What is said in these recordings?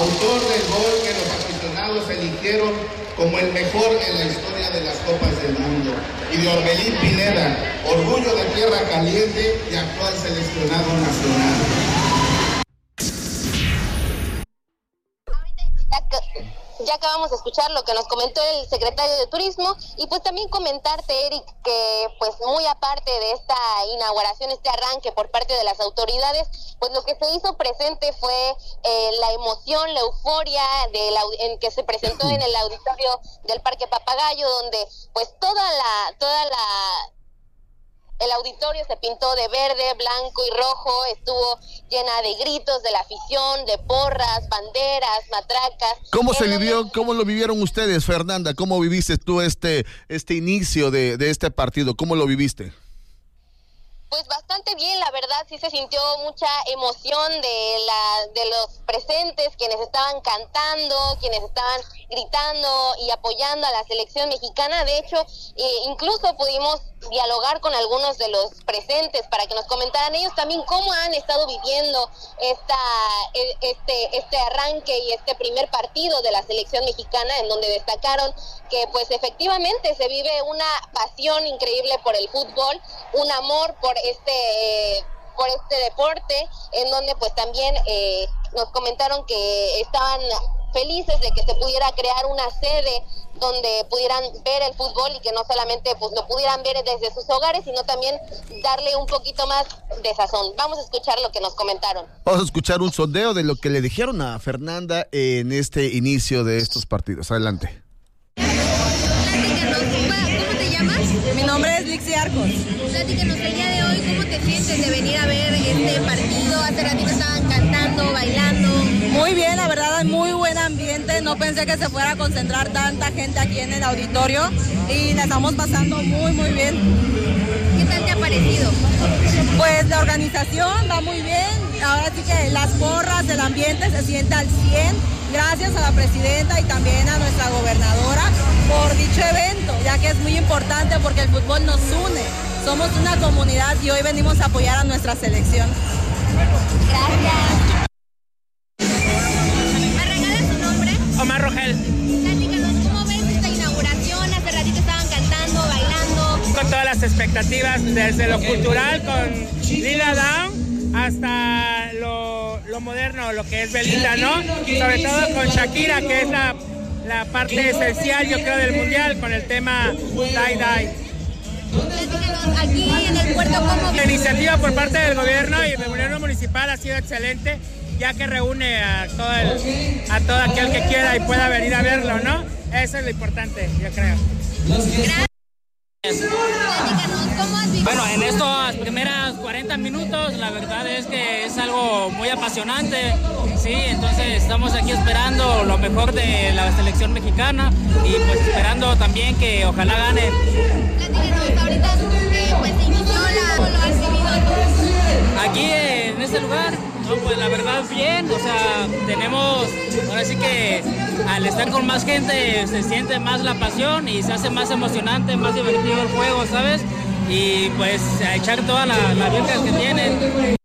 autor del gol que los aficionados eligieron como el mejor en la historia de las Copas del Mundo, y de Orbelín Pineda, orgullo de Tierra Caliente y actual seleccionado nacional. Ya acabamos de escuchar lo que nos comentó el secretario de Turismo, y pues también comentarte, Eric, que pues muy aparte de esta inauguración, este arranque por parte de las autoridades, pues lo que se hizo presente fue la emoción, la euforia en que se presentó en el auditorio del Parque Papagayo, donde pues el auditorio se pintó de verde, blanco y rojo, estuvo llena de gritos de la afición, de porras, banderas, matracas. ¿Cómo se vivió, cómo lo vivieron ustedes, Fernanda? ¿Cómo viviste tú este inicio de este partido? ¿Cómo lo viviste? Pues bastante bien, la verdad, sí se sintió mucha emoción de los presentes, quienes estaban cantando, quienes estaban gritando y apoyando a la selección mexicana. De hecho, incluso pudimos dialogar con algunos de los presentes para que nos comentaran ellos también cómo han estado viviendo este arranque y este primer partido de la selección mexicana, en donde destacaron que pues efectivamente se vive una pasión increíble por el fútbol, un amor por este deporte, en donde pues también nos comentaron que estaban felices de que se pudiera crear una sede donde pudieran ver el fútbol y que no solamente pues lo pudieran ver desde sus hogares, sino también darle un poquito más de sazón. Vamos a escuchar lo que nos comentaron. Vamos a escuchar un sondeo de lo que le dijeron a Fernanda en este inicio de estos partidos. Adelante. ¿Cómo te llamas? Mi nombre es Lixi Arcos. Platícanos, el día de hoy, ¿cómo te sientes de venir a ver este partido? Hace ratito estaban cantando, bailando. Muy bien, la verdad, hay muy buen ambiente. No pensé que se fuera a concentrar tanta gente aquí en el auditorio y la estamos pasando muy, muy bien. ¿Qué tal te ha parecido? Pues la organización va muy bien. Ahora sí que las porras, el ambiente se siente al 100. Gracias a la presidenta y también a nuestra gobernadora por dicho evento, ya que es muy importante porque el fútbol nos une. Somos una comunidad y hoy venimos a apoyar a nuestra selección. Gracias. ¿Me regalas tu nombre? Omar Rogel. Platícanos, ¿cómo ves esta inauguración? Hace ratito estaban cantando, bailando. Con todas las expectativas, desde lo cultural con Lila Down hasta lo moderno, lo que es Belinda, ¿no? Sobre todo con Shakira, que es la parte esencial, yo creo, del mundial, con el tema Tie Dye. Platícanos, aquí en el puerto, ¿cómo? La iniciativa por parte del gobierno y del gobierno municipal ha sido excelente, ya que reúne a todo aquel que quiera y pueda venir a verlo, ¿no? Eso es lo importante, yo creo. Gracias. Platícanos, ¿cómo has vivido? Bueno, en estos primeros 40 minutos, la verdad es que es algo muy apasionante, sí, entonces estamos aquí esperando lo mejor de la selección mexicana y pues esperando también que ojalá ganen. Platícanos, ahorita pues se inició ¿cómo lo has vivido tú? Aquí en este lugar, no, pues la verdad bien, o sea, tenemos, ahora sí que al estar con más gente se siente más la pasión y se hace más emocionante, más divertido el juego, ¿sabes? Y pues a echar todas las viejas que tienen.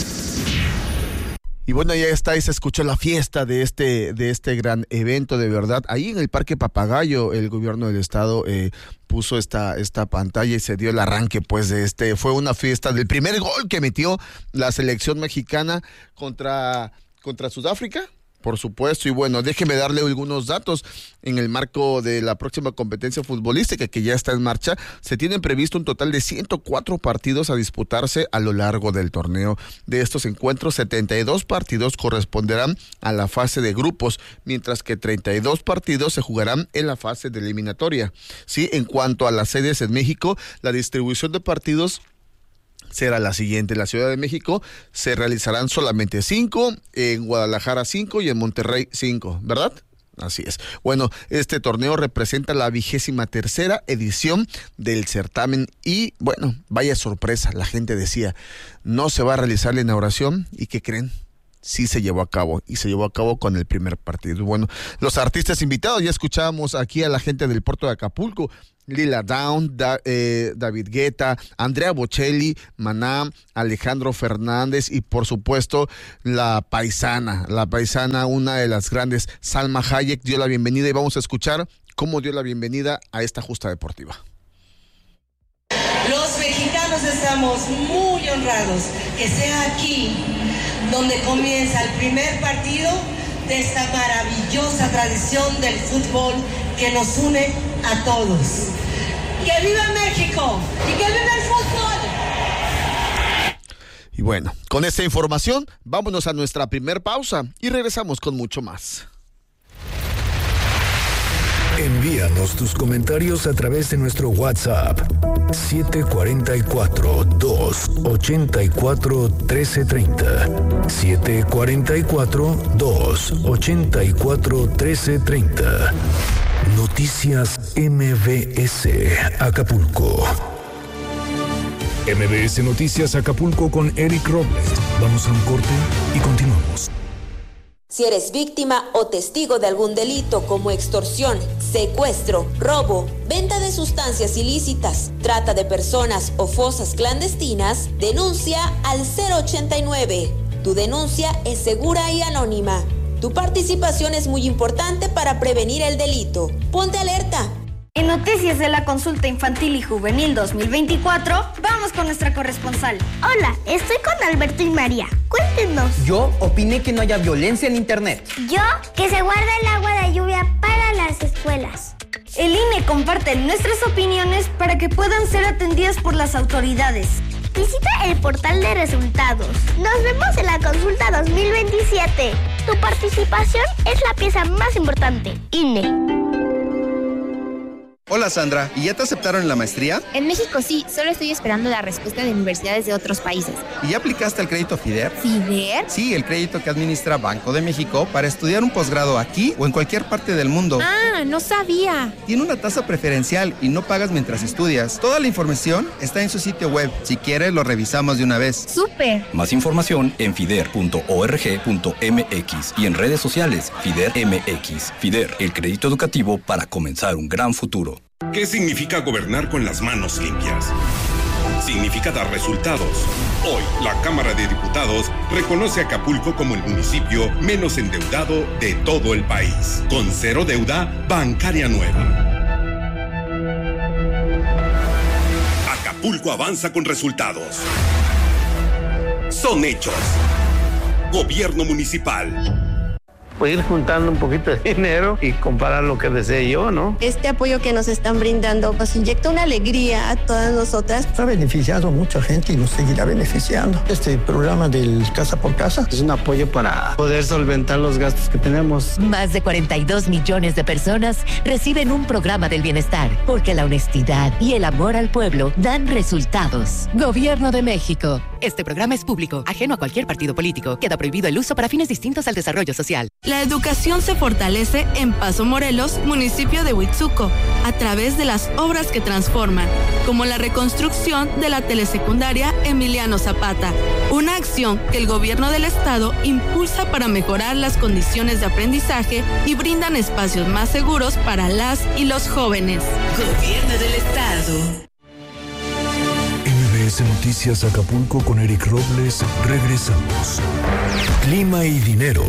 Y bueno, ya está, y se escuchó la fiesta de este gran evento, de verdad. Ahí en el Parque Papagayo, el gobierno del estado puso esta pantalla y se dio el arranque, pues, fue una fiesta del primer gol que metió la selección mexicana contra Sudáfrica. Por supuesto, y bueno, déjeme darle algunos datos. En el marco de la próxima competencia futbolística que ya está en marcha, se tienen previsto un total de 104 partidos a disputarse a lo largo del torneo. De estos encuentros, 72 partidos corresponderán a la fase de grupos, mientras que 32 partidos se jugarán en la fase de eliminatoria. Sí, en cuanto a las sedes en México, la distribución de partidos será la siguiente. En la Ciudad de México se realizarán solamente 5, en Guadalajara 5 y en Monterrey 5, ¿verdad? Así es. Bueno, este torneo representa la 23ª edición del certamen y, bueno, vaya sorpresa, la gente decía, no se va a realizar la inauguración, ¿y qué creen? sí se llevó a cabo, y se llevó a cabo con el primer partido. Bueno, los artistas invitados, ya escuchábamos aquí a la gente del puerto de Acapulco: Lila Downs, David Guetta, Andrea Bocelli, Maná, Alejandro Fernández y por supuesto la paisana, una de las grandes, Salma Hayek, dio la bienvenida, y vamos a escuchar cómo dio la bienvenida a esta justa deportiva. Los mexicanos estamos muy honrados que sea aquí donde comienza el primer partido de esta maravillosa tradición del fútbol que nos une a todos. ¡Que viva México! ¡Y que viva el fútbol! Y bueno, con esta información, vámonos a nuestra primer pausa y regresamos con mucho más. Envíanos tus comentarios a través de nuestro WhatsApp 744-284-1330 744-284-1330. Noticias MBS Acapulco. MBS Noticias Acapulco con Eric Robles. Vamos a un corte y continuamos. Si eres víctima o testigo de algún delito como extorsión, secuestro, robo, venta de sustancias ilícitas, trata de personas o fosas clandestinas, denuncia al 089. Tu denuncia es segura y anónima. Tu participación es muy importante para prevenir el delito. Ponte alerta. En Noticias de la Consulta Infantil y Juvenil 2024, vamos con nuestra corresponsal. Hola, estoy con Alberto y María. Cuéntenos. Yo opiné que no haya violencia en internet. Yo, que se guarde el agua de lluvia para las escuelas. El INE comparte nuestras opiniones para que puedan ser atendidas por las autoridades. Visita el portal de resultados. Nos vemos en la Consulta 2027. Tu participación es la pieza más importante. INE. Hola Sandra, ¿y ya te aceptaron en la maestría? En México sí, solo estoy esperando la respuesta de universidades de otros países. ¿Y ya aplicaste al crédito FIDER? ¿FIDER? Sí, el crédito que administra Banco de México para estudiar un posgrado aquí o en cualquier parte del mundo. Ah, no sabía. Tiene una tasa preferencial y no pagas mientras estudias. Toda la información está en su sitio web. Si quieres, lo revisamos de una vez. ¡Súper! Más información en fider.org.mx y en redes sociales FIDER MX. FIDER, el crédito educativo para comenzar un gran futuro. ¿Qué significa gobernar con las manos limpias? Significa dar resultados. Hoy, la Cámara de Diputados reconoce a Acapulco como el municipio menos endeudado de todo el país, con cero deuda bancaria nueva. Acapulco avanza con resultados. Son hechos. Gobierno municipal. Pues ir juntando un poquito de dinero y comparar lo que desee yo, ¿no? Este apoyo que nos están brindando nos inyecta una alegría a todas nosotras. Ha beneficiado a mucha gente y nos seguirá beneficiando. Este programa del Casa por Casa es un apoyo para poder solventar los gastos que tenemos. Más de 42 millones de personas reciben un programa del bienestar, porque la honestidad y el amor al pueblo dan resultados. Gobierno de México. Este programa es público, ajeno a cualquier partido político. Queda prohibido el uso para fines distintos al desarrollo social. La educación se fortalece en Paso Morelos, municipio de Huitzuco, a través de las obras que transforman, como la reconstrucción de la telesecundaria Emiliano Zapata, una acción que el gobierno del estado impulsa para mejorar las condiciones de aprendizaje y brindan espacios más seguros para las y los jóvenes. Gobierno del estado. MBS Noticias Acapulco con Eric Robles. Regresamos. Clima y dinero.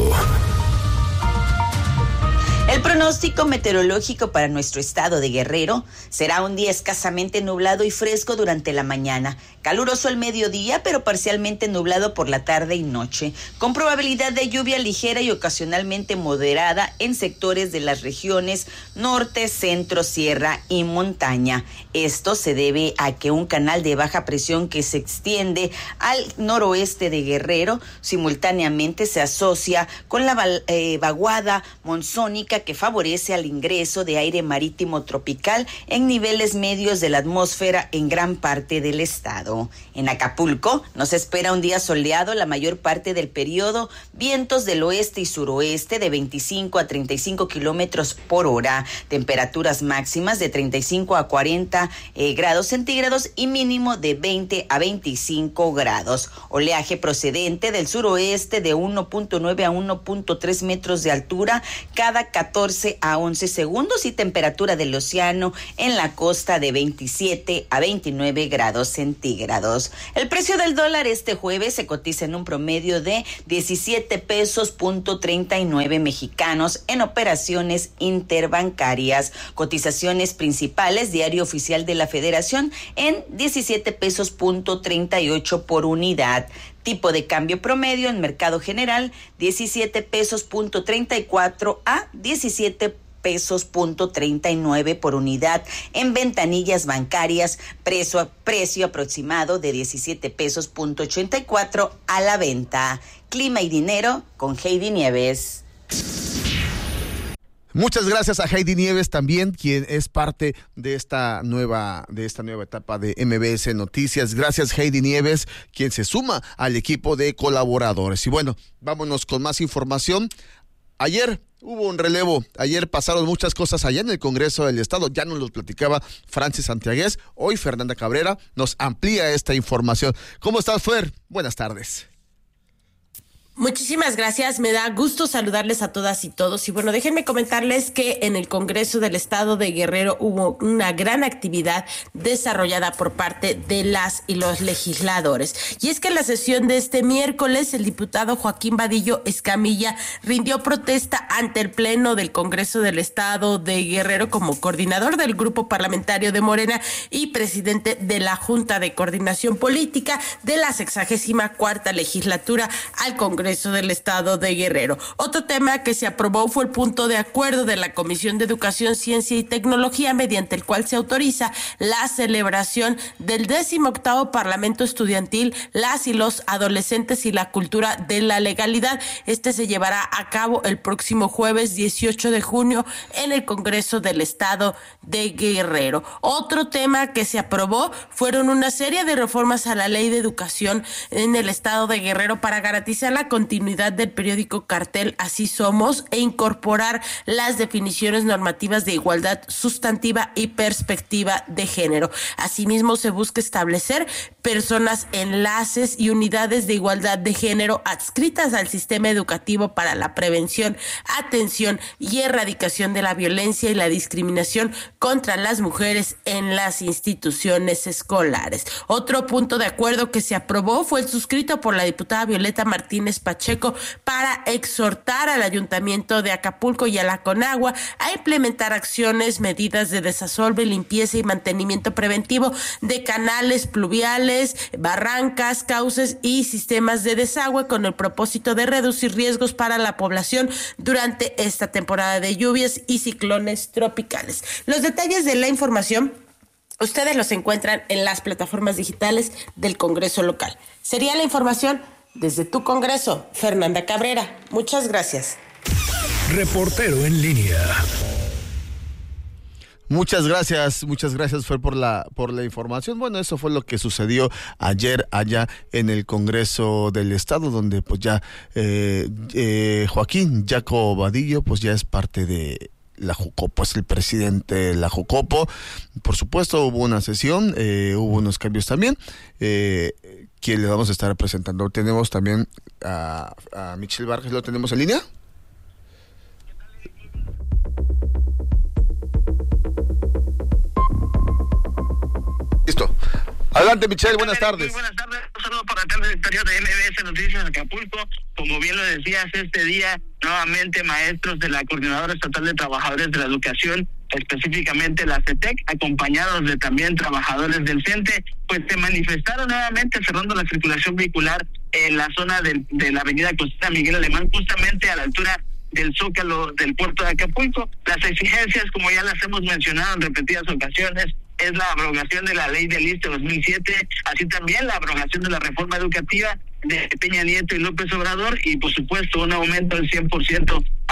El pronóstico meteorológico para nuestro estado de Guerrero será un día escasamente nublado y fresco durante la mañana, caluroso al mediodía, pero parcialmente nublado por la tarde y noche, con probabilidad de lluvia ligera y ocasionalmente moderada en sectores de las regiones norte, centro, sierra y montaña. Esto se debe a que un canal de baja presión que se extiende al noroeste de Guerrero simultáneamente se asocia con la vaguada monzónica que favorece al ingreso de aire marítimo tropical en niveles medios de la atmósfera en gran parte del estado. En Acapulco nos espera un día soleado la mayor parte del periodo, vientos del oeste y suroeste de 25 a 35 kilómetros por hora, temperaturas máximas de 35 a 40 grados centígrados y mínimo de 20 a 25 grados. Oleaje procedente del suroeste de 1.9 a 1.3 metros de altura cada 14 a 11 segundos y temperatura del océano en la costa de 27 a 29 grados centígrados. El precio del dólar este jueves se cotiza en un promedio de 17 pesos .39 mexicanos en operaciones interbancarias. Cotizaciones principales, Diario Oficial de la Federación en 17 pesos .38 por unidad. Tipo de cambio promedio en mercado general, 17 pesos .34 a 17 pesos .39 por unidad. En ventanillas bancarias, precio aproximado de 17 pesos .84 a la venta. Clima y dinero con Heidi Nieves. Muchas gracias a Heidi Nieves también, quien es parte de esta nueva etapa de MBS Noticias. Gracias, Heidi Nieves, quien se suma al equipo de colaboradores. Y bueno, vámonos con más información. Ayer hubo un relevo, ayer pasaron muchas cosas allá en el Congreso del Estado, ya nos lo platicaba Francis Santiagués. Hoy Fernanda Cabrera nos amplía esta información. ¿Cómo estás, Fer? Buenas tardes. Muchísimas gracias, me da gusto saludarles a todas y todos. Y bueno, déjenme comentarles que en el Congreso del Estado de Guerrero hubo una gran actividad desarrollada por parte de las y los legisladores. Y es que en la sesión de este miércoles, el diputado Joaquín Vadillo Escamilla rindió protesta ante el Pleno del Congreso del Estado de Guerrero como coordinador del Grupo Parlamentario de Morena y presidente de la Junta de Coordinación Política de la 64ª legislatura al Congreso del Estado de Guerrero. Otro tema que se aprobó fue el punto de acuerdo de la Comisión de Educación, Ciencia y Tecnología, mediante el cual se autoriza la celebración del 18º Parlamento Estudiantil, las y los adolescentes y la cultura de la legalidad. Este se llevará a cabo el próximo jueves 18 de junio en el Congreso del Estado de Guerrero. Otro tema que se aprobó fueron una serie de reformas a la Ley de Educación en el Estado de Guerrero para garantizar la continuidad del periódico Cartel Así Somos e incorporar las definiciones normativas de igualdad sustantiva y perspectiva de género. Asimismo, se busca establecer personas, enlaces y unidades de igualdad de género adscritas al sistema educativo para la prevención, atención y erradicación de la violencia y la discriminación contra las mujeres en las instituciones escolares. Otro punto de acuerdo que se aprobó fue el suscrito por la diputada Violeta Martínez Pacheco para exhortar al Ayuntamiento de Acapulco y a la Conagua a implementar acciones, medidas de desasolve, limpieza y mantenimiento preventivo de canales pluviales, barrancas, cauces y sistemas de desagüe con el propósito de reducir riesgos para la población durante esta temporada de lluvias y ciclones tropicales. Los detalles de la información ustedes los encuentran en las plataformas digitales del Congreso local. Sería la información desde tu Congreso, Fernanda Cabrera. Muchas gracias. Reportero en línea. Muchas gracias, Fer, por la información. Bueno, eso fue lo que sucedió ayer allá en el Congreso del Estado, donde pues ya Joaquín Jaco Vadillo pues ya es parte de la Jucopo, es el presidente de la Jucopo. Por supuesto, hubo una sesión, hubo unos cambios también, que le vamos a estar presentando. Tenemos también a Michelle Vargas, ¿lo tenemos en línea? Listo. Adelante, Michelle, buenas tardes. Muy buenas tardes, un saludo para el exterior de MBS Noticias en Acapulco. Como bien lo decías, este día nuevamente maestros de la Coordinadora Estatal de Trabajadores de la Educación, específicamente la CETEC, acompañados de también trabajadores del CENTE, pues se manifestaron nuevamente cerrando la circulación vehicular en la zona de la avenida Costera Miguel Alemán, justamente a la altura del Zócalo del puerto de Acapulco. Las exigencias, como ya las hemos mencionado en repetidas ocasiones, es la abrogación de la ley del ISSSTE 2007, así también la abrogación de la reforma educativa de Peña Nieto y López Obrador, y por supuesto un aumento del 100%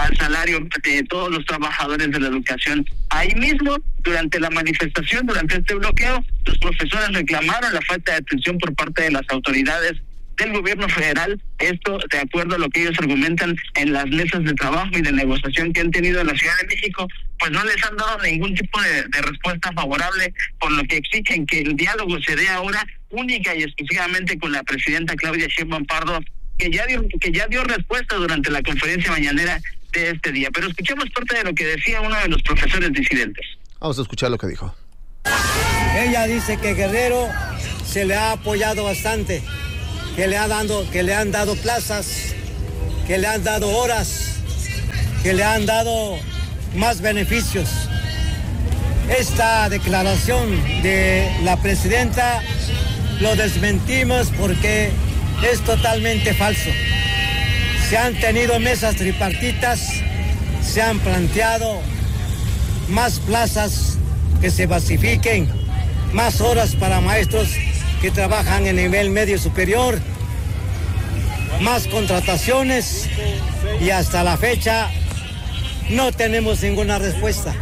al salario de todos los trabajadores de la educación. Ahí mismo, durante la manifestación, durante este bloqueo, los profesores reclamaron la falta de atención por parte de las autoridades del gobierno federal, esto de acuerdo a lo que ellos argumentan en las mesas de trabajo y de negociación que han tenido en la Ciudad de México, pues no les han dado ningún tipo de respuesta favorable, por lo que exigen que el diálogo se dé ahora única y exclusivamente con la presidenta Claudia Sheinbaum Pardo, que ya dio respuesta durante la conferencia mañanera de este día. Pero escuchemos parte de lo que decía uno de los profesores disidentes. Vamos a escuchar lo que dijo. Ella dice que Guerrero se le ha apoyado bastante, que le han dado plazas, que le han dado horas, que le han dado más beneficios. Esta declaración de la presidenta lo desmentimos porque es totalmente falso. Se han tenido mesas tripartitas, se han planteado más plazas que se basifiquen, más horas para maestros que trabajan en nivel medio superior, más contrataciones, y hasta la fecha no tenemos ninguna respuesta.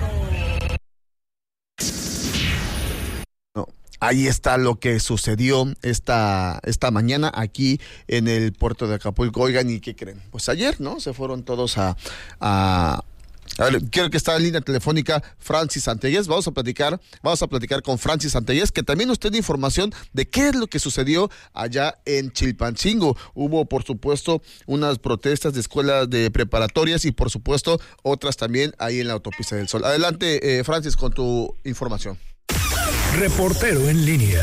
Ahí está lo que sucedió esta mañana aquí en el puerto de Acapulco. Oigan, ¿y qué creen? Pues ayer, ¿no? Se fueron todos a ver, quiero que está en línea telefónica Francis Antelles. Vamos a platicar con Francis Antelles, que también nos tiene información de qué es lo que sucedió allá en Chilpancingo. Hubo, por supuesto, unas protestas de escuelas de preparatorias y, por supuesto, otras también ahí en la autopista del Sol. Adelante, Francis, con tu información. Reportero en línea.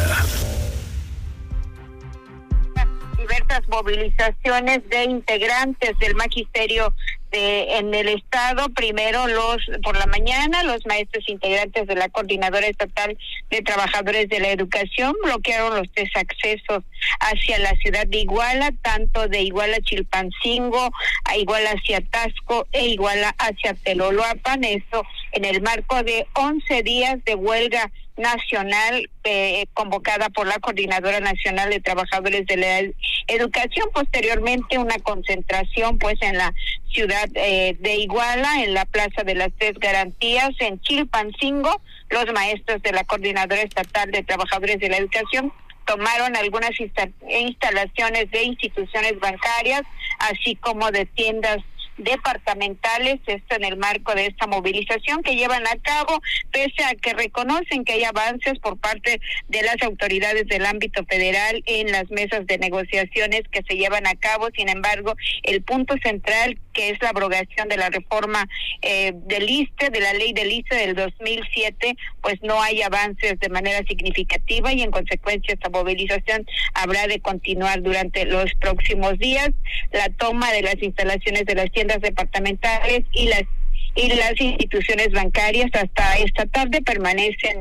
Diversas movilizaciones de integrantes del magisterio en el estado. Primero, por la mañana, los maestros integrantes de la Coordinadora Estatal de Trabajadores de la Educación bloquearon los tres accesos hacia la ciudad de Iguala, tanto de Iguala a Chilpancingo, a Iguala hacia Taxco e Iguala hacia Teloloapan. Eso en el marco de 11 días de huelga nacional convocada por la Coordinadora Nacional de Trabajadores de la Educación. Posteriormente, una concentración pues en la ciudad de Iguala, en la Plaza de las Tres Garantías, en Chilpancingo. Los maestros de la Coordinadora Estatal de Trabajadores de la Educación tomaron algunas instalaciones de instituciones bancarias, así como de tiendas departamentales, esto en el marco de esta movilización que llevan a cabo, pese a que reconocen que hay avances por parte de las autoridades del ámbito federal en las mesas de negociaciones que se llevan a cabo. Sin embargo, el punto central, que es la abrogación de la reforma del ISSSTE, de la ley del ISSSTE del 2007, pues no hay avances de manera significativa, y en consecuencia esta movilización habrá de continuar durante los próximos días. La toma de las instalaciones de las tiendas departamentales y las instituciones bancarias hasta esta tarde permanecen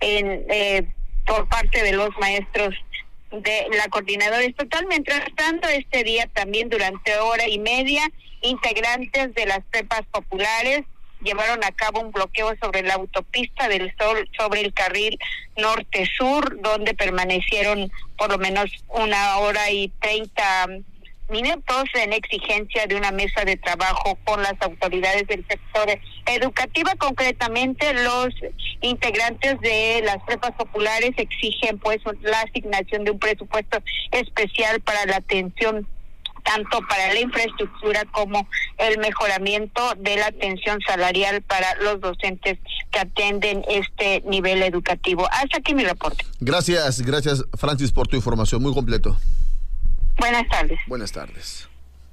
por parte de los maestros de la Coordinadora Estatal. Mientras tanto, este día también, durante hora y media, integrantes de las prepas populares llevaron a cabo un bloqueo sobre la autopista del Sol, sobre el carril norte-sur, donde permanecieron por lo menos 1 hora y 30 minutos en exigencia de una mesa de trabajo con las autoridades del sector educativo. Concretamente, los integrantes de las prepas populares exigen pues la asignación de un presupuesto especial para la atención, tanto para la infraestructura como el mejoramiento de la atención salarial para los docentes que atienden este nivel educativo. Hasta aquí mi reporte. Gracias, Francis, por tu información, muy completo. Buenas tardes. Buenas tardes.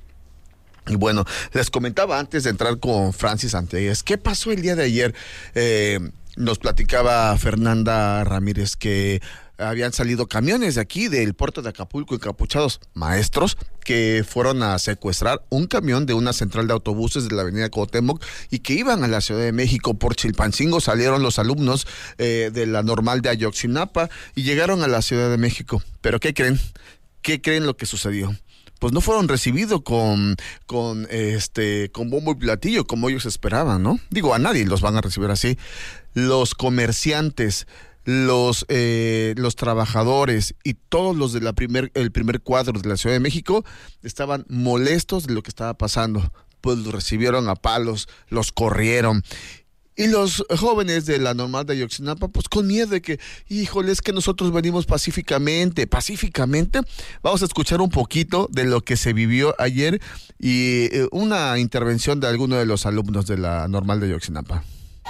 Y bueno, les comentaba antes de entrar con Francis Antelles, ¿qué pasó el día de ayer? Nos platicaba Fernanda Ramírez que habían salido camiones de aquí, del puerto de Acapulco, encapuchados, maestros, que fueron a secuestrar un camión de una central de autobuses de la avenida Cuauhtémoc y que iban a la Ciudad de México. Por Chilpancingo salieron los alumnos de la normal de Ayotzinapa y llegaron a la Ciudad de México. ¿Pero qué creen? ¿Qué creen lo que sucedió? Pues no fueron recibidos con bombo y platillo como ellos esperaban, ¿no? Digo, a nadie los van a recibir así. Los comerciantes, los trabajadores y todos los de el primer cuadro de la Ciudad de México estaban molestos de lo que estaba pasando. pues los recibieron a palos, los corrieron. Y los jóvenes de la Normal de Ayotzinapa, pues con miedo de que, híjole, es que nosotros venimos pacíficamente. Vamos a escuchar un poquito de lo que se vivió ayer y una intervención de alguno de los alumnos de la Normal de Ayotzinapa.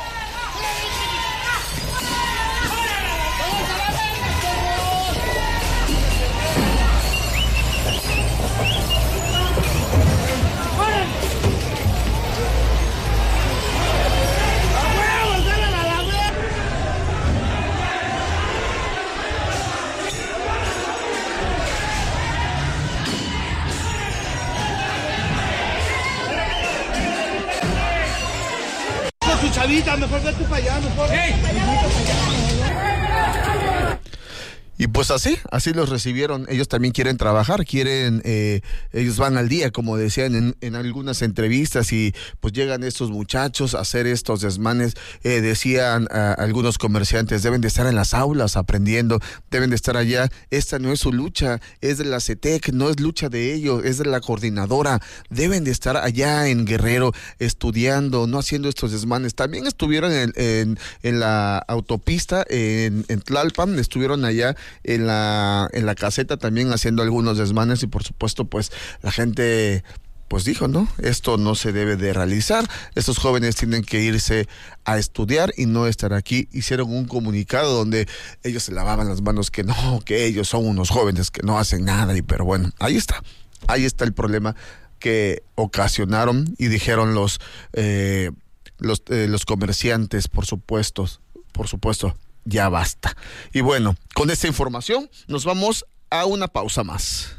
Chavita, mejor vete para allá, mejor. Y pues así los recibieron. Ellos también quieren trabajar, ellos van al día, como decían en algunas entrevistas, y pues llegan estos muchachos a hacer estos desmanes. Decían algunos comerciantes, deben de estar en las aulas aprendiendo, deben de estar allá. Esta no es su lucha, es de la CETEC, no es lucha de ellos, es de la coordinadora. Deben de estar allá en Guerrero estudiando, no haciendo estos desmanes. También estuvieron en la autopista en Tlalpan, estuvieron allá en la caseta también haciendo algunos desmanes, y por supuesto pues la gente pues dijo, ¿no? Esto no se debe de realizar, estos jóvenes tienen que irse a estudiar y no estar aquí. Hicieron un comunicado donde ellos se lavaban las manos, que no, que ellos son unos jóvenes que no hacen nada, pero bueno, ahí está el problema que ocasionaron, y dijeron los comerciantes, por supuesto, ya basta. Y bueno, con esta información nos vamos a una pausa más.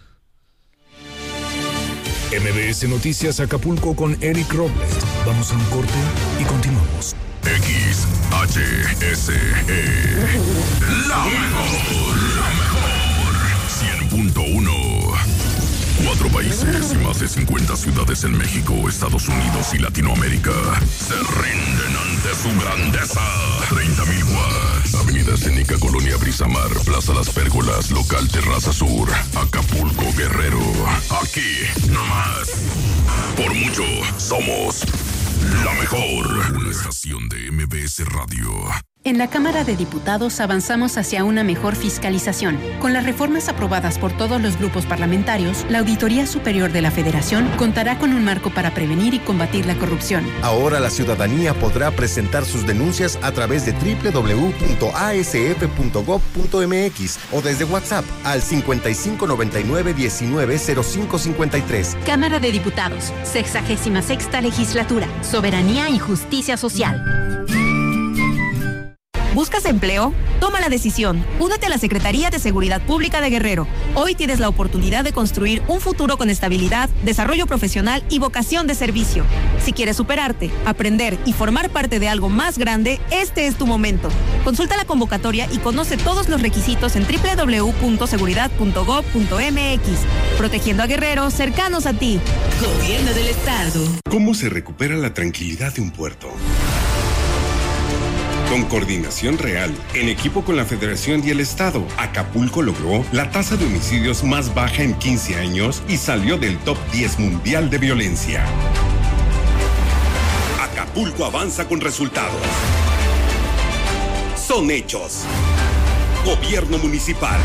MBS Noticias Acapulco con Eric Robles. Vamos a un corte y continuamos. XHSE. La mejor. 100.1. 4 países y más de 50 ciudades en México, Estados Unidos y Latinoamérica se rinden ante su grandeza. 30,000 watts. Avenida Escénica, Colonia Brisamar, Plaza Las Pérgolas, Local Terraza Sur, Acapulco, Guerrero. Aquí, nomás. Por mucho, somos la mejor. Una estación de MBS Radio. En la Cámara de Diputados avanzamos hacia una mejor fiscalización. Con las reformas aprobadas por todos los grupos parlamentarios, la Auditoría Superior de la Federación contará con un marco para prevenir y combatir la corrupción. Ahora la ciudadanía podrá presentar sus denuncias a través de www.asf.gov.mx o desde WhatsApp al 5599-190553. Cámara de Diputados, 66ª Legislatura, Soberanía y Justicia Social. ¿Buscas empleo? Toma la decisión. Únete a la Secretaría de Seguridad Pública de Guerrero. Hoy tienes la oportunidad de construir un futuro con estabilidad, desarrollo profesional y vocación de servicio. Si quieres superarte, aprender y formar parte de algo más grande, este es tu momento. Consulta la convocatoria y conoce todos los requisitos en www.seguridad.gov.mx. Protegiendo a Guerrero, cercanos a ti. Gobierno del Estado. ¿Cómo se recupera la tranquilidad de un puerto? Con coordinación real, en equipo con la Federación y el Estado, Acapulco logró la tasa de homicidios más baja en 15 años y salió del top 10 mundial de violencia. Acapulco avanza con resultados. Son hechos. Gobierno Municipal.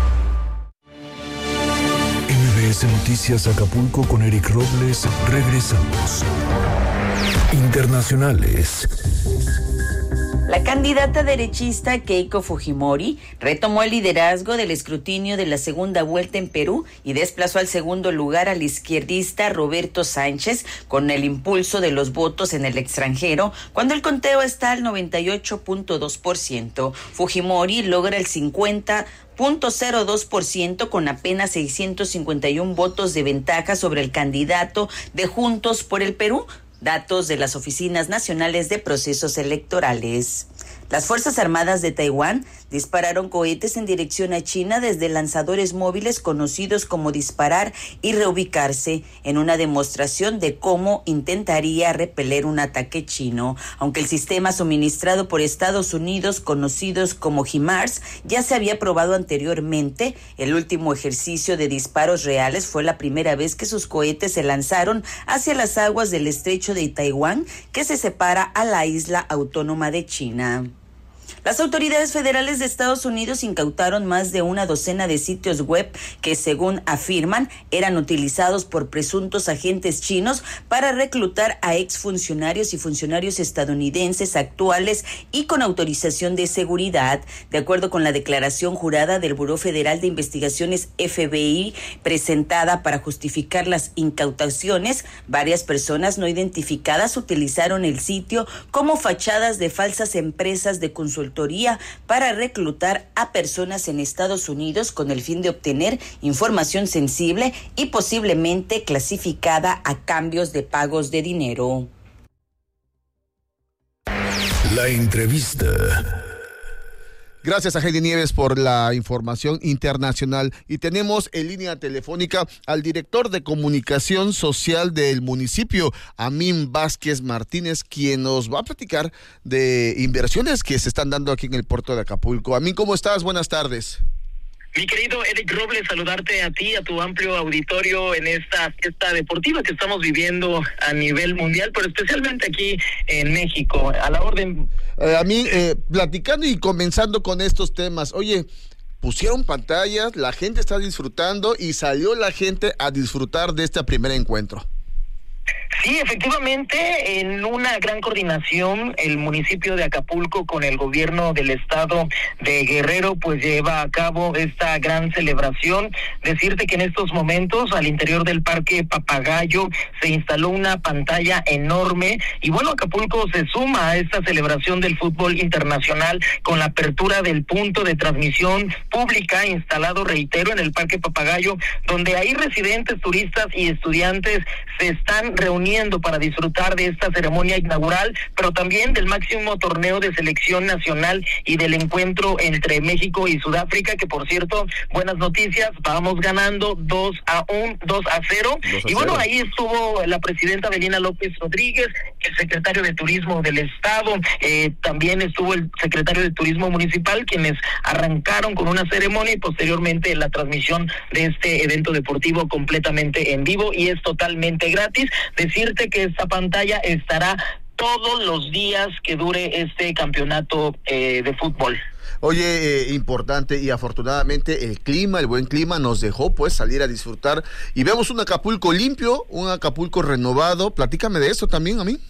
MBS Noticias Acapulco con Eric Robles. Regresamos. Internacionales. La candidata derechista Keiko Fujimori retomó el liderazgo del escrutinio de la segunda vuelta en Perú y desplazó al segundo lugar al izquierdista Roberto Sánchez con el impulso de los votos en el extranjero, cuando el conteo está al 98.2%. Fujimori logra el 50.02% con apenas 651 votos de ventaja sobre el candidato de Juntos por el Perú. Datos de las Oficinas Nacionales de Procesos Electorales. Las Fuerzas Armadas de Taiwán dispararon cohetes en dirección a China desde lanzadores móviles conocidos como disparar y reubicarse, en una demostración de cómo intentaría repeler un ataque chino. Aunque el sistema suministrado por Estados Unidos, conocidos como HIMARS, ya se había probado anteriormente, el último ejercicio de disparos reales fue la primera vez que sus cohetes se lanzaron hacia las aguas del estrecho de Taiwán, que se separa a la isla autónoma de China. Las autoridades federales de Estados Unidos incautaron más de una docena de sitios web que, según afirman, eran utilizados por presuntos agentes chinos para reclutar a exfuncionarios y funcionarios estadounidenses actuales y con autorización de seguridad. De acuerdo con la declaración jurada del Buró Federal de Investigaciones FBI presentada para justificar las incautaciones, varias personas no identificadas utilizaron el sitio como fachadas de falsas empresas de consultoría para reclutar a personas en Estados Unidos con el fin de obtener información sensible y posiblemente clasificada a cambios de pagos de dinero. La entrevista. Gracias a Heidi Nieves por la información internacional. Y tenemos en línea telefónica al director de comunicación social del municipio, Amín Vázquez Martínez, quien nos va a platicar de inversiones que se están dando aquí en el puerto de Acapulco. Amín, ¿cómo estás? Buenas tardes. Mi querido Eric Robles, saludarte a ti, a tu amplio auditorio en esta fiesta deportiva que estamos viviendo a nivel mundial, pero especialmente aquí en México. A la orden. A mí, platicando y comenzando con estos temas, oye, pusieron pantallas, la gente está disfrutando y salió la gente a disfrutar de este primer encuentro. Sí, efectivamente, en una gran coordinación, el municipio de Acapulco con el gobierno del estado de Guerrero, pues lleva a cabo esta gran celebración. Decirte que en estos momentos, al interior del Parque Papagayo, se instaló una pantalla enorme y bueno, Acapulco se suma a esta celebración del fútbol internacional con la apertura del punto de transmisión pública instalado, reitero, en el Parque Papagayo, donde ahí residentes, turistas y estudiantes se están reuniendo para disfrutar de esta ceremonia inaugural, pero también del máximo torneo de selección nacional y del encuentro entre México y Sudáfrica, que por cierto, buenas noticias, vamos ganando 2-0. Y bueno, ahí estuvo la presidenta Avelina López Rodríguez, el secretario de Turismo del Estado, también estuvo el secretario de Turismo Municipal, quienes arrancaron con una ceremonia y posteriormente la transmisión de este evento deportivo completamente en vivo y es totalmente gratis. Decirte que esta pantalla estará todos los días que dure este campeonato de fútbol. Oye, importante y afortunadamente el clima, el buen clima nos dejó pues salir a disfrutar y vemos un Acapulco limpio, un Acapulco renovado. Platícame de eso también a mí.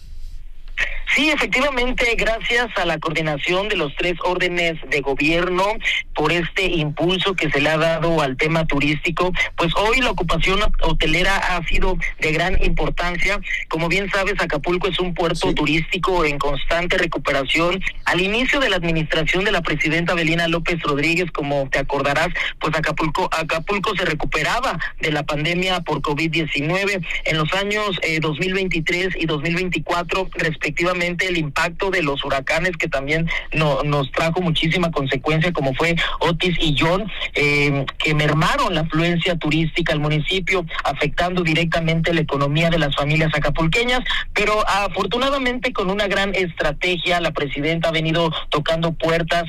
Sí, efectivamente, gracias a la coordinación de los 3 órdenes de gobierno por este impulso que se le ha dado al tema turístico, pues hoy la ocupación hotelera ha sido de gran importancia. Como bien sabes, Acapulco es un puerto turístico en constante recuperación. Al inicio de la administración de la presidenta Avelina López Rodríguez, como te acordarás, pues Acapulco se recuperaba de la pandemia por COVID-19. En los años 2023 y 2024, respectivamente, el impacto de los huracanes que también nos trajo muchísima consecuencia, como fue Otis y John, que mermaron la afluencia turística al municipio, afectando directamente la economía de las familias acapulqueñas, pero afortunadamente con una gran estrategia, la presidenta ha venido tocando puertas,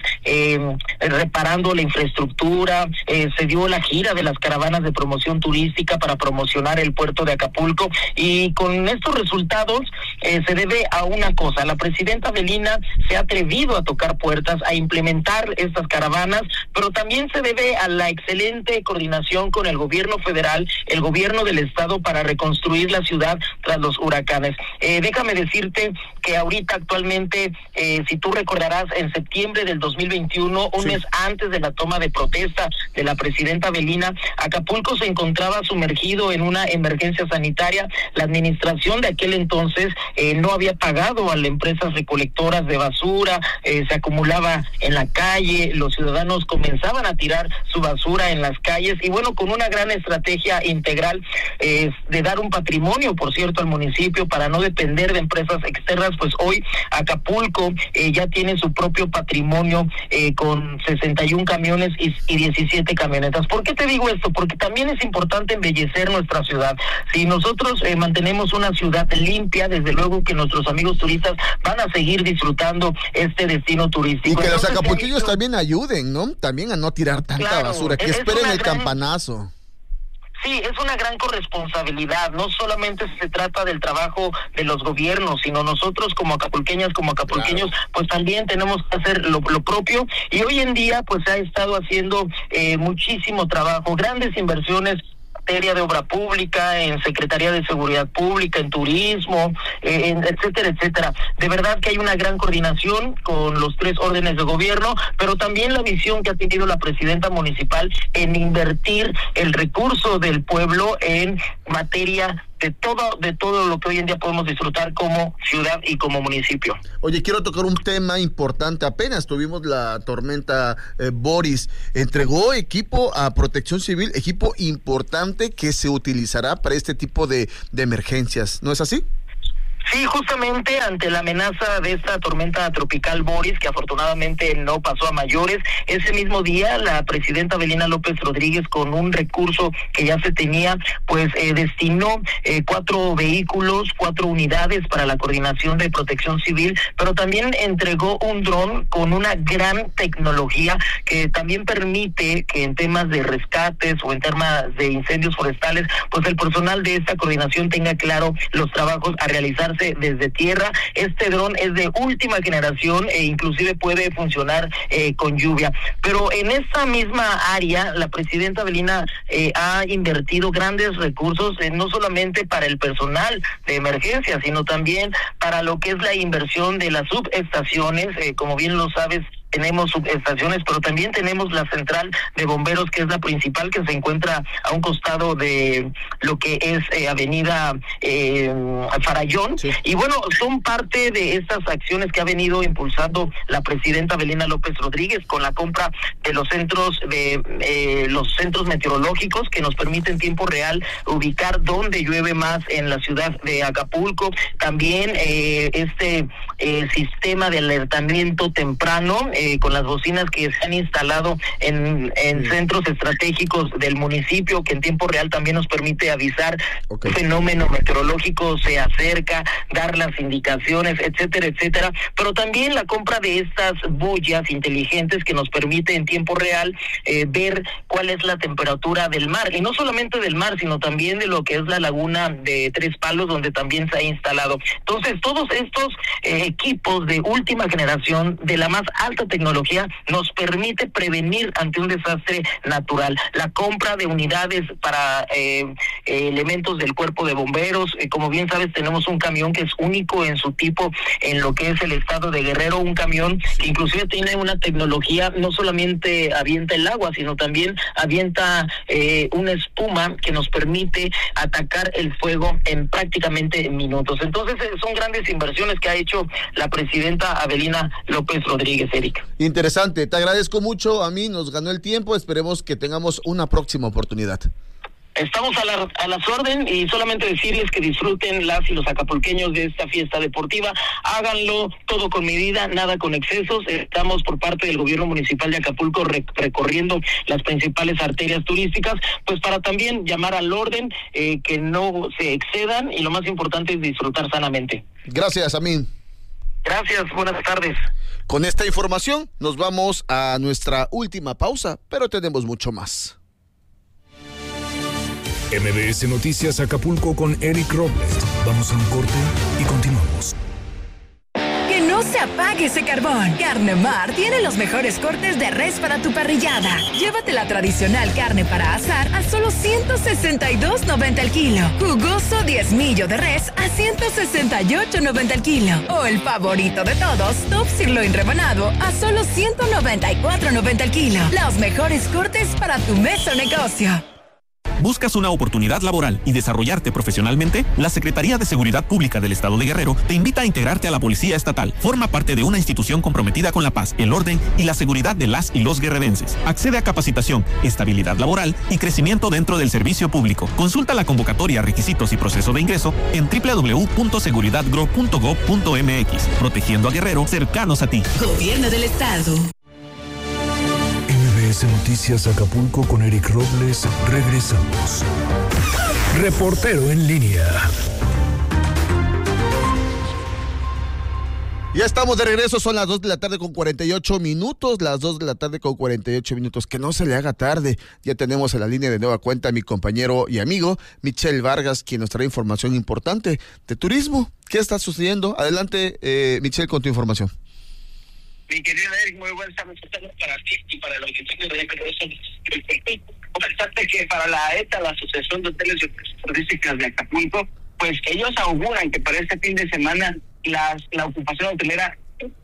reparando la infraestructura, se dio la gira de las caravanas de promoción turística para promocionar el puerto de Acapulco, y con estos resultados se debe a una cosa: la presidenta Avelina se ha atrevido a tocar puertas, a implementar estas caravanas, pero también se debe a la excelente coordinación con el gobierno federal, el gobierno del estado, para reconstruir la ciudad tras los huracanes. Déjame decirte que ahorita actualmente, si tú recordarás, en septiembre del 2021, un mes antes de la toma de protesta de la presidenta Avelina, Acapulco se encontraba sumergido en una emergencia sanitaria. La administración de aquel entonces no había pagado a las empresas recolectoras de basura, se acumulaba en la calle, los ciudadanos comenzaban a tirar su basura en las calles y bueno, con una gran estrategia integral de dar un patrimonio, por cierto, al municipio para no depender de empresas externas, pues hoy Acapulco ya tiene su propio patrimonio con 61 camiones y 17 camionetas. ¿Por qué te digo esto? Porque también es importante embellecer nuestra ciudad. Si nosotros mantenemos una ciudad limpia, desde luego que nuestros amigos turistas van a seguir disfrutando este destino turístico. Y que los acapulqueños también ayuden, ¿no? También a no tirar tanta basura, que esperen el campanazo. Sí, es una gran corresponsabilidad. No solamente se trata del trabajo de los gobiernos, sino nosotros como acapulqueñas, como acapulqueños, pues también tenemos que hacer lo propio. Y hoy en día, pues se ha estado haciendo muchísimo trabajo, grandes inversiones en materia de obra pública, en Secretaría de Seguridad Pública, en turismo, etcétera, etcétera. De verdad que hay una gran coordinación con los 3 órdenes de gobierno, pero también la visión que ha tenido la presidenta municipal en invertir el recurso del pueblo en materia de todo lo que hoy en día podemos disfrutar como ciudad y como municipio. Oye, quiero tocar un tema importante. Apenas tuvimos la tormenta Boris. Entregó equipo a Protección Civil, equipo importante que se utilizará para este tipo de emergencias. ¿No es así? Sí, justamente ante la amenaza de esta tormenta tropical Boris, que afortunadamente no pasó a mayores, ese mismo día la presidenta Avelina López Rodríguez, con un recurso que ya se tenía, pues destinó 4 vehículos, 4 unidades para la coordinación de Protección Civil, pero también entregó un dron con una gran tecnología que también permite que en temas de rescates o en temas de incendios forestales, pues el personal de esta coordinación tenga claro los trabajos a realizar desde tierra. Este dron es de última generación e inclusive puede funcionar con lluvia. Pero en esta misma área, la presidenta Avelina ha invertido grandes recursos, no solamente para el personal de emergencia, sino también para lo que es la inversión de las subestaciones. Como bien lo sabes, tenemos subestaciones, pero también tenemos la central de bomberos, que es la principal, que se encuentra a un costado de lo que es Avenida Farallón. Sí. Y bueno, son parte de estas acciones que ha venido impulsando la presidenta Avelina López Rodríguez con la compra de los centros meteorológicos, que nos permiten en tiempo real ubicar dónde llueve más en la ciudad de Acapulco. También este sistema de alertamiento temprano, con las bocinas que se han instalado en centros estratégicos del municipio, que en tiempo real también nos permite avisar un fenómeno meteorológico se acerca, dar las indicaciones, etcétera, etcétera. Pero también la compra de estas boyas inteligentes que nos permite en tiempo real ver cuál es la temperatura del mar, y no solamente del mar, sino también de lo que es la laguna de Tres Palos, donde también se ha instalado. Entonces, todos estos equipos de última generación, de la más alta tecnología, nos permite prevenir ante un desastre natural. La compra de unidades para elementos del cuerpo de bomberos, como bien sabes, tenemos un camión que es único en su tipo en lo que es el estado de Guerrero, un camión que inclusive tiene una tecnología, no solamente avienta el agua, sino también avienta una espuma que nos permite atacar el fuego en prácticamente minutos. Entonces son grandes inversiones que ha hecho la presidenta Avelina López Rodríguez, Erika. Interesante, te agradezco mucho. A mí nos ganó el tiempo, esperemos que tengamos una próxima oportunidad. Estamos a las órdenes, y solamente decirles que disfruten las y los acapulqueños de esta fiesta deportiva. Háganlo todo con medida, nada con excesos. Estamos por parte del gobierno municipal de Acapulco recorriendo las principales arterias turísticas, pues para también llamar al orden, que no se excedan, y lo más importante es disfrutar sanamente. Gracias, Amin. Gracias, buenas tardes. Con esta información nos vamos a nuestra última pausa, pero tenemos mucho más. MBS Noticias Acapulco con Eric Robles. Vamos a un corte y continuamos. Que no se apague ese carbón. Carne Mar tiene los mejores cortes de res para tu parrillada. Llévate la tradicional carne para asar a solo $162.90 el kilo. Jugoso diezmillo de res a $168.90 el kilo. O el favorito de todos, Top Sirloin rebanado a solo $194.90 el kilo. Los mejores cortes para tu mesa o negocio. ¿Buscas una oportunidad laboral y desarrollarte profesionalmente? La Secretaría de Seguridad Pública del Estado de Guerrero te invita a integrarte a la Policía Estatal. Forma parte de una institución comprometida con la paz, el orden y la seguridad de las y los guerrerenses. Accede a capacitación, estabilidad laboral y crecimiento dentro del servicio público. Consulta la convocatoria, requisitos y proceso de ingreso en www.seguridadgro.gov.mx. Protegiendo a Guerrero, cercanos a ti. Gobierno del Estado. MBS Noticias Acapulco con Eric Robles. Regresamos. Reportero en línea. Ya estamos de regreso, son las 2 de la tarde con 48 minutos, las 2 de la tarde con 48 minutos, que no se le haga tarde. Ya tenemos en la línea de nueva cuenta a mi compañero y amigo Michel Vargas, quien nos trae información importante de turismo. ¿Qué está sucediendo? Adelante, Michel, con tu información. Mi querido Eric, muy buenas tardes para ti y para los que tienen de regreso. Comentarte que para la ETA, la Asociación de Hoteles y Empresas Turísticas de Acapulco, pues ellos auguran que para este fin de semana la ocupación hotelera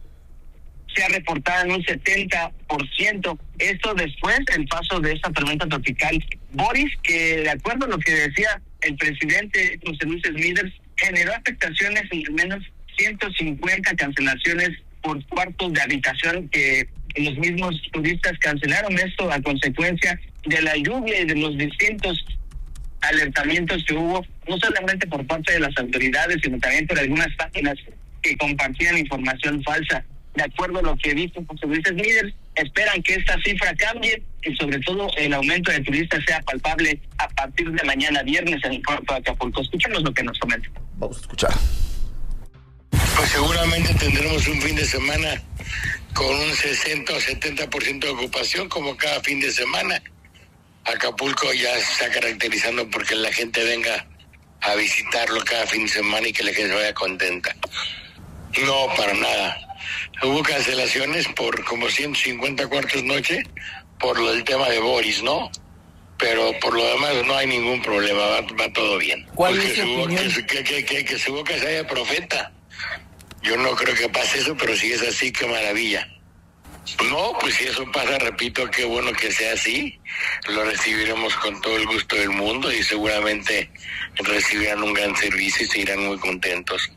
sea reportada en un 70%. Esto después del paso de esta tormenta tropical Boris, que de acuerdo a lo que decía el presidente José Luis Smithers, generó afectaciones en al menos 150 cancelaciones por cuartos de habitación que los mismos turistas cancelaron. Esto a consecuencia de la lluvia y de los distintos alertamientos que hubo, no solamente por parte de las autoridades, sino también por algunas páginas que compartían información falsa. De acuerdo a lo que dijo José Luis Smithers, esperan que esta cifra cambie y sobre todo el aumento de turistas sea palpable a partir de mañana viernes en el puerto de Acapulco. Escuchemos lo que nos comenta. Vamos a escuchar. Pues seguramente tendremos un fin de semana con un 60 o 70% de ocupación como cada fin de semana. Acapulco ya se está caracterizando porque la gente venga a visitarlo cada fin de semana y que la gente vaya contenta. No, para nada. Hubo cancelaciones por como 150 cuartos noche por lo del tema de Boris, ¿no? Pero por lo demás no hay ningún problema, va todo bien. ¿Cuál pues es su opinión? Que su boca se haya profeta. Yo no creo que pase eso, pero si es así, qué maravilla. No, pues si eso pasa, repito, qué bueno que sea así. Lo recibiremos con todo el gusto del mundo y seguramente recibirán un gran servicio y se irán muy contentos.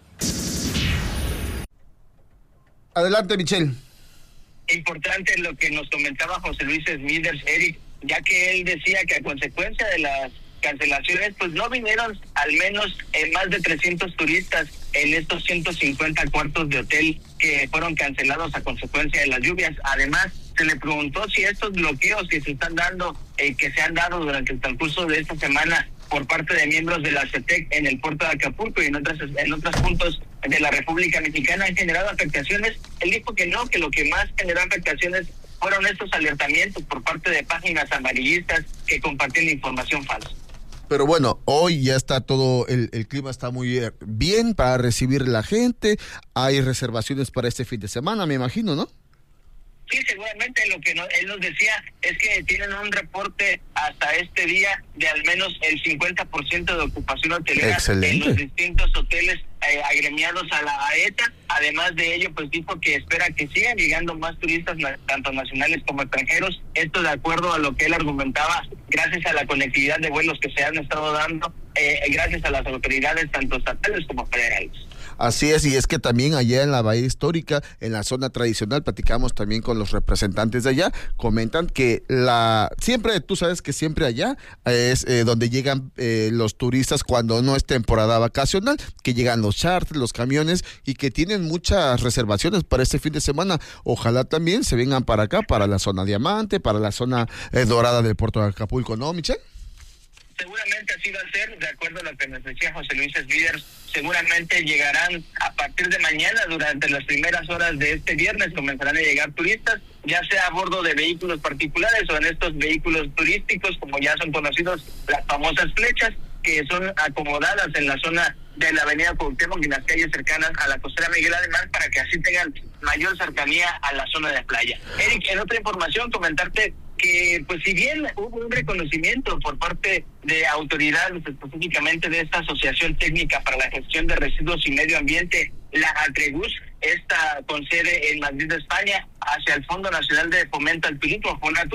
Adelante, Michel. Importante lo que nos comentaba José Luis Smithers, Eric, ya que él decía que a consecuencia de las cancelaciones, pues no vinieron al menos más de 300 turistas en estos 150 cuartos de hotel que fueron cancelados a consecuencia de las lluvias. Además, se le preguntó si estos bloqueos que se están dando, que se han dado durante el transcurso de esta semana por parte de miembros de la CETEC en el puerto de Acapulco y en otros puntos de la República Mexicana han generado afectaciones. Él dijo que no, que lo que más generó afectaciones fueron estos alertamientos por parte de páginas amarillistas que compartían información falsa. Pero bueno, hoy ya está todo, el clima está muy bien para recibir a la gente. Hay reservaciones para este fin de semana, me imagino, ¿no? Sí, seguramente lo que él nos decía es que tienen un reporte hasta este día de al menos el 50% de ocupación hotelera. Excelente. En los distintos hoteles agremiados a la AETA. Además de ello, pues dijo que espera que sigan llegando más turistas, tanto nacionales como extranjeros. Esto de acuerdo a lo que él argumentaba, gracias a la conectividad de vuelos que se han estado dando, gracias a las autoridades tanto estatales como federales. Así es, y es que también allá en la Bahía Histórica, en la zona tradicional, platicamos también con los representantes de allá, comentan que siempre, tú sabes que siempre allá es donde llegan los turistas cuando no es temporada vacacional, que llegan los charters, los camiones, y que tienen muchas reservaciones para este fin de semana. Ojalá también se vengan para acá, para la zona Diamante, para la zona dorada del puerto de Acapulco, ¿no, Michelle? Seguramente así va a ser, de acuerdo a lo que nos decía José Luis Smithers. Seguramente llegarán a partir de mañana, durante las primeras horas de este viernes, comenzarán a llegar turistas, ya sea a bordo de vehículos particulares o en estos vehículos turísticos, como ya son conocidos, las famosas flechas, que son acomodadas en la zona de la avenida Cuauhtémoc y las calles cercanas a la costera Miguel Alemán, para que así tengan mayor cercanía a la zona de playa. Eric, en otra información, comentarte que pues si bien hubo un reconocimiento por parte de autoridades, específicamente de esta Asociación Técnica para la Gestión de Residuos y Medio Ambiente, la ATREGUS, esta con sede en Madrid, España, hacia el Fondo Nacional de Fomento al Turismo, FONATUR,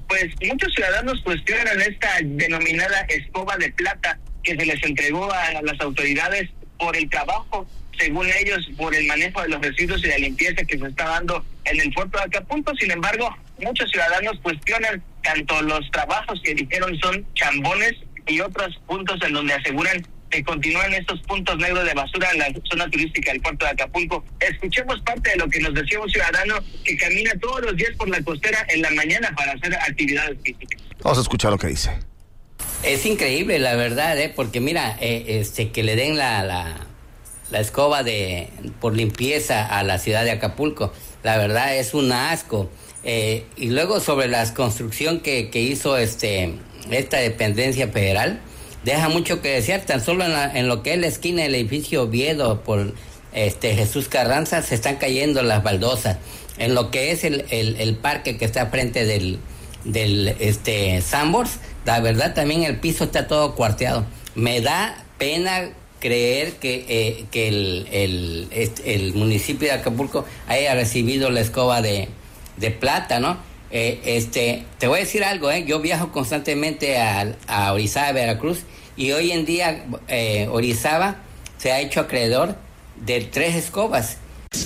pues muchos ciudadanos cuestionan esta denominada escoba de plata que se les entregó a las autoridades por el trabajo, según ellos, por el manejo de los residuos y la limpieza que se está dando en el puerto de Acapulco. Sin embargo, muchos ciudadanos cuestionan tanto los trabajos que dijeron son chambones y otros puntos en donde aseguran que continúan estos puntos negros de basura en la zona turística del puerto de Acapulco. Escuchemos parte de lo que nos decía un ciudadano que camina todos los días por la costera en la mañana para hacer actividades físicas. Vamos a escuchar lo que dice. Es increíble, la verdad, porque mira, que le den la escoba por limpieza a la ciudad de Acapulco, la verdad es un asco. Y luego sobre la construcción que hizo esta dependencia federal, deja mucho que desear. Tan solo en lo que es la esquina del edificio Oviedo por Jesús Carranza se están cayendo las baldosas. En lo que es el parque que está frente del Sanborns, la verdad también el piso está todo cuarteado. Me da pena creer que el municipio de Acapulco haya recibido la escoba de plata, ¿no? Te voy a decir algo, yo viajo constantemente a Orizaba, Veracruz, y hoy en día Orizaba se ha hecho acreedor de 3 escobas.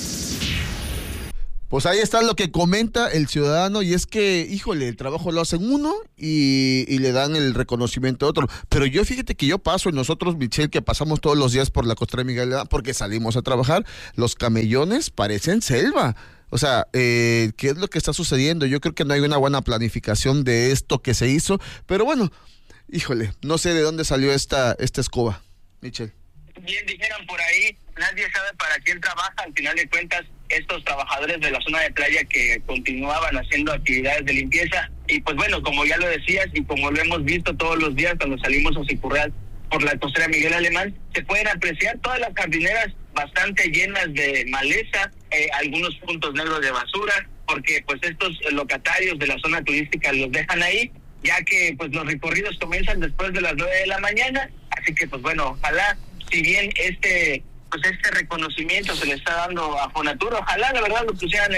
Pues ahí está lo que comenta el ciudadano, y es que, híjole, el trabajo lo hacen uno y le dan el reconocimiento a otro. Pero yo, fíjate que yo paso, y nosotros, Michelle, que pasamos todos los días por la costera de Miguel, porque salimos a trabajar, los camellones parecen selva. O sea, ¿qué es lo que está sucediendo? Yo creo que no hay una buena planificación de esto que se hizo, pero bueno, híjole, no sé de dónde salió esta escoba, Michelle. Bien dijeron por ahí, nadie sabe para quién trabaja. Al final de cuentas, estos trabajadores de la zona de playa que continuaban haciendo actividades de limpieza, y pues bueno, como ya lo decías y como lo hemos visto todos los días cuando salimos a Cicurreal por la costera Miguel Alemán, se pueden apreciar todas las jardineras bastante llenas de maleza, algunos puntos negros de basura, porque pues estos locatarios de la zona turística los dejan ahí, ya que pues los recorridos comienzan después de las 9 de la mañana, así que pues bueno, ojalá, si bien este reconocimiento se le está dando a Fonatur, ojalá la verdad lo pusieran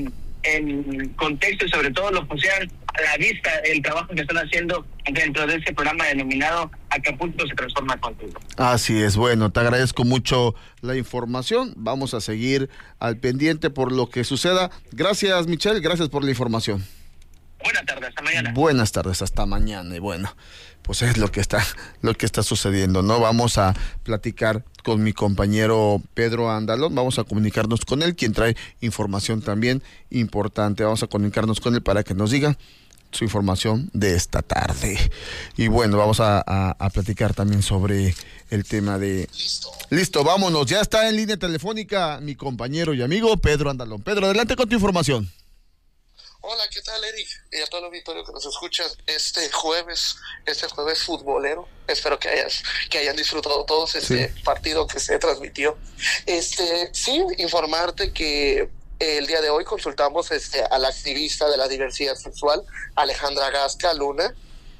en contexto y sobre todo lo pusieran a la vista el trabajo que están haciendo dentro de ese programa denominado Acapulco se transforma contigo. Así es, bueno, te agradezco mucho la información, vamos a seguir al pendiente por lo que suceda. Gracias, Michelle, gracias por la información. Buenas tardes, hasta mañana. Buenas tardes, hasta mañana. Y bueno, pues es lo que está sucediendo, ¿no? Vamos a platicar con mi compañero Pedro Andalón, vamos a comunicarnos con él, quien trae información también importante. Vamos a comunicarnos con él para que nos diga su información de esta tarde. Y bueno, vamos a platicar también sobre el tema de... Listo, vámonos, ya está en línea telefónica mi compañero y amigo Pedro Andalón. Pedro, adelante con tu información. Hola, ¿qué tal, Eric? Y a todo el auditorio que nos escucha este jueves futbolero. Espero que hayan disfrutado todos partido que se transmitió. Sí, informarte que el día de hoy consultamos a la activista de la diversidad sexual, Alejandra Gasca Luna,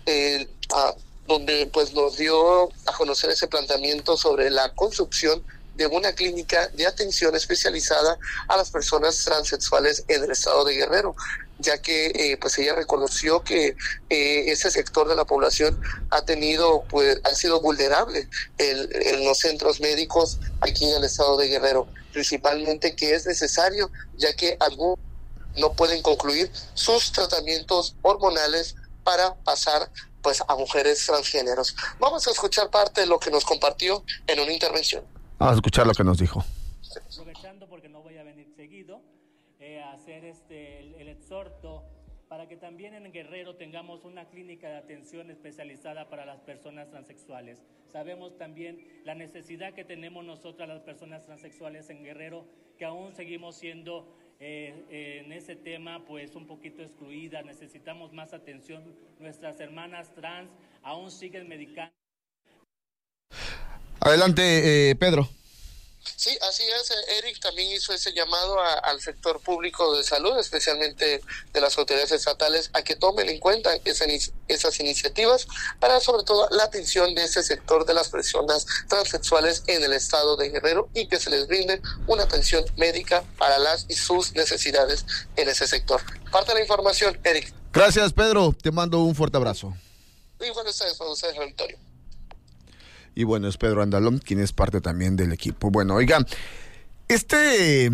donde pues nos dio a conocer ese planteamiento sobre la construcción de una clínica de atención especializada a las personas transexuales en el estado de Guerrero, ya que pues ella reconoció que ese sector de la población ha sido vulnerable en los centros médicos aquí en el estado de Guerrero, principalmente que es necesario, ya que algunos no pueden concluir sus tratamientos hormonales para pasar pues a mujeres transgéneros. Vamos a escuchar parte de lo que nos compartió en una intervención. Vamos a escuchar lo que nos dijo. Aprovechando porque no voy a venir seguido, hacer el exhorto para que también en Guerrero tengamos una clínica de atención especializada para las personas transexuales. Sabemos también la necesidad que tenemos nosotras las personas transexuales en Guerrero, que aún seguimos siendo en ese tema pues un poquito excluidas, necesitamos más atención. Nuestras hermanas trans aún siguen medicando. Adelante, Pedro. Sí, así es, Eric también hizo ese llamado al sector público de salud, especialmente de las autoridades estatales, a que tomen en cuenta esas iniciativas para sobre todo la atención de ese sector de las personas transexuales en el estado de Guerrero y que se les brinde una atención médica para las y sus necesidades en ese sector. Parte de la información, Eric. Gracias, Pedro, te mando un fuerte abrazo. Y buenas tardes para ustedes, Victorio. Y bueno, es Pedro Andalón, quien es parte también del equipo. Bueno, oigan, este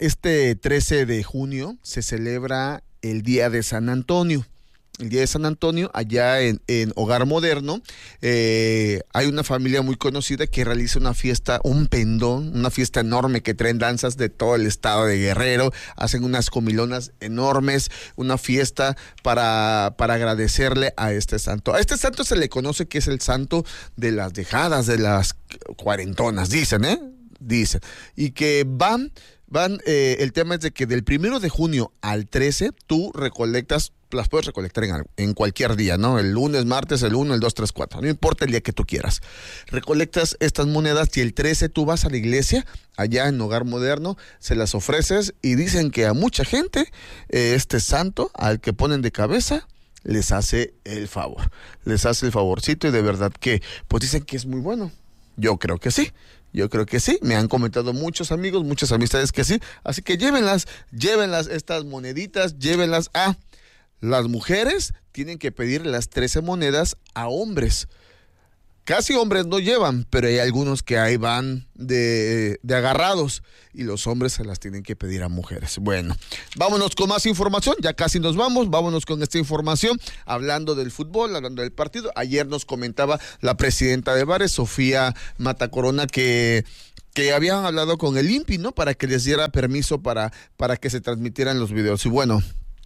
13 de junio se celebra el Día de San Antonio. El Día de San Antonio, allá en Hogar Moderno, hay una familia muy conocida que realiza una fiesta, un pendón, una fiesta enorme que traen danzas de todo el estado de Guerrero, hacen unas comilonas enormes, una fiesta para agradecerle a este santo. A este santo se le conoce que es el santo de las dejadas, de las cuarentonas, dicen, dicen, y que van, el tema es de que del 1 de junio al 13, tú recolectas, las puedes recolectar en cualquier día, ¿no? El lunes, martes, el 1, el 2, 3, 4, no importa el día que tú quieras. Recolectas estas monedas y el 13 tú vas a la iglesia, allá en Hogar Moderno, se las ofreces y dicen que a mucha gente, este santo, al que ponen de cabeza, les hace el favor, les hace el favorcito y de verdad que, pues dicen que es muy bueno. Yo creo que sí. Me han comentado muchos amigos, muchas amistades que sí. Así que llévenlas estas moneditas, llévenlas a... Las mujeres tienen que pedir las 13 monedas a hombres. Casi hombres no llevan, pero hay algunos que ahí van de agarrados y los hombres se las tienen que pedir a mujeres. Bueno, vámonos con más información, ya casi nos vamos, vámonos con esta información, hablando del fútbol, hablando del partido. Ayer nos comentaba la presidenta de Bares, Sofía Mata Corona, que habían hablado con el INPI, ¿no? Para que les diera permiso para que se transmitieran los videos. Y bueno,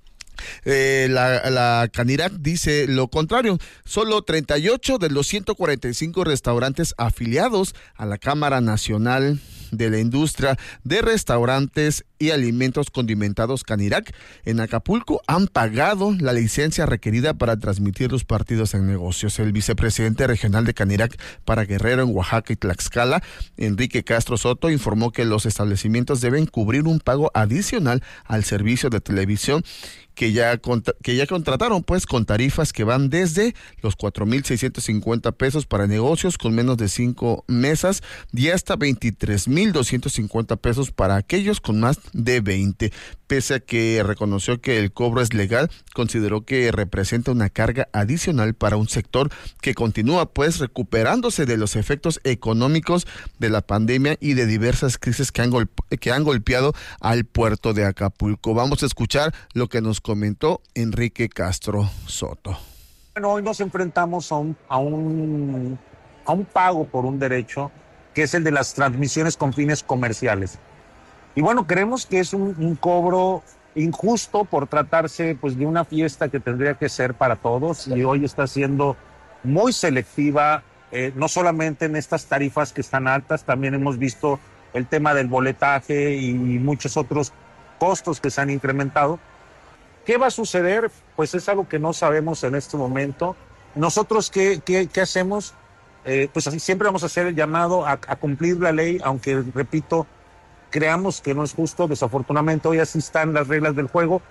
la Canirac dice lo contrario. Solo 38 de los 145 restaurantes afiliados a la Cámara Nacional de la Industria de Restaurantes y Alimentos Condimentados Canirac en Acapulco han pagado la licencia requerida para transmitir los partidos en negocios. El vicepresidente regional de Canirac para Guerrero, en Oaxaca y Tlaxcala, Enrique Castro Soto, informó que los establecimientos deben cubrir un pago adicional al servicio de televisión que ya contrataron, pues, con tarifas que van desde los 4,650 pesos para negocios con menos de 5 mesas y hasta 23,250 pesos para aquellos con más de 20. Pese a que reconoció que el cobro es legal, consideró que representa una carga adicional para un sector que continúa, pues, recuperándose de los efectos económicos de la pandemia y de diversas crisis que han golpeado al puerto de Acapulco. Vamos a escuchar lo que nos comentó Enrique Castro Soto. Bueno, hoy nos enfrentamos a un pago por un derecho que es el de las transmisiones con fines comerciales. Y bueno, creemos que es un cobro injusto por tratarse, pues, de una fiesta que tendría que ser para todos y hoy está siendo muy selectiva, no solamente en estas tarifas que están altas, también hemos visto el tema del boletaje y muchos otros costos que se han incrementado. ¿Qué va a suceder? Pues es algo que no sabemos en este momento. Nosotros, ¿qué hacemos? Pues así siempre vamos a hacer el llamado a cumplir la ley, aunque, repito, creamos que no es justo. Desafortunadamente hoy así están las reglas del juego.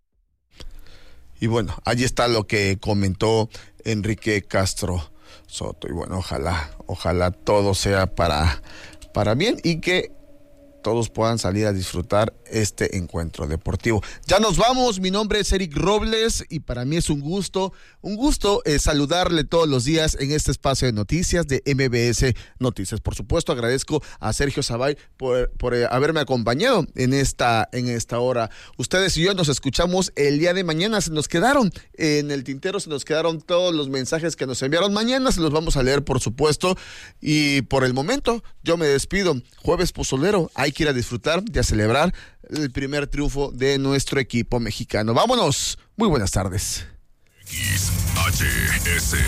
Y bueno, allí está lo que comentó Enrique Castro Soto. Y bueno, ojalá todo sea para bien y que todos puedan salir a disfrutar este encuentro deportivo. Ya nos vamos, mi nombre es Eric Robles y para mí es un gusto saludarle todos los días en este espacio de noticias de MBS Noticias. Por supuesto, agradezco a Sergio Zabay por haberme acompañado en esta hora. Ustedes y yo nos escuchamos el día de mañana. Se nos quedaron en el tintero, se nos quedaron todos los mensajes que nos enviaron. Mañana se los vamos a leer, por supuesto, y por el momento yo me despido. Jueves pozolero, hay que ir a disfrutar y a celebrar el primer triunfo de nuestro equipo mexicano. ¡Vámonos! Muy buenas tardes. XHSE,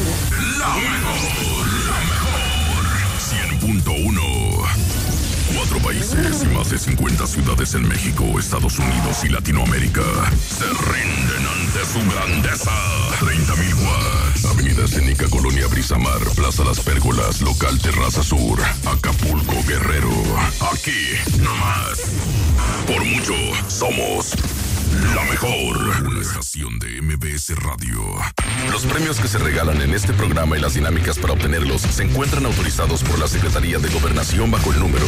la mejor, 100.1, 4 4 países y más de 50 ciudades en México, Estados Unidos y Latinoamérica se rinden ante su grandeza. 30,000 watts. Avenida Escénica, Colonia Brisamar, Plaza Las Pérgolas, Local Terraza Sur, Acapulco, Guerrero. Aquí, nomás. Por mucho, somos la mejor. Una estación de MBS Radio. Los premios que se regalan en este programa y las dinámicas para obtenerlos se encuentran autorizados por la Secretaría de Gobernación bajo el número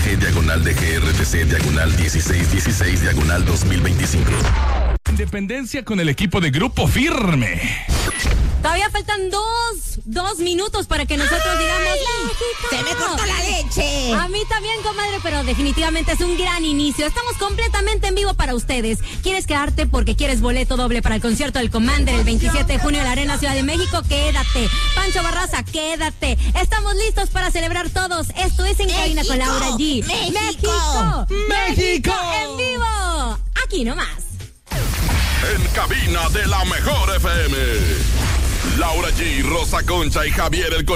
SG-DGRTC-1616-2025. Independencia con el equipo de Grupo Firme. Todavía faltan dos minutos para que nosotros digamos México. ¡Se me cortó la leche! A mí también, comadre, pero definitivamente es un gran inicio. Estamos completamente en vivo para ustedes. ¿Quieres quedarte porque quieres boleto doble para el concierto del Commander el 27 de junio en la Arena Ciudad de México? Quédate. Pancho Barraza, quédate. Estamos listos para celebrar todos. Esto es En Cabina con Laura G. ¡México! ¡México! ¡En vivo! Aquí nomás. En cabina de la mejor FM. Laura G, Rosa Concha y Javier el